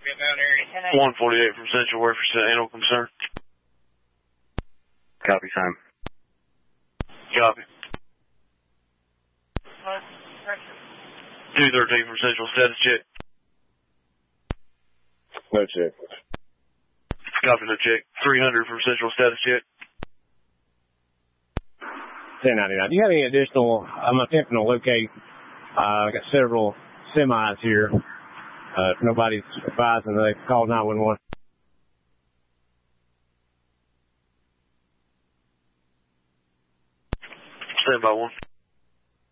148 from Central, where for animal concern. Copy, time. Copy. 213 from Central, status check. No check. Copy, no check. 300 from Central, status check. 1099. Do you have any additional? I'm attempting to locate. I got several semis here. If nobody's advising, they call 911. Stand by one.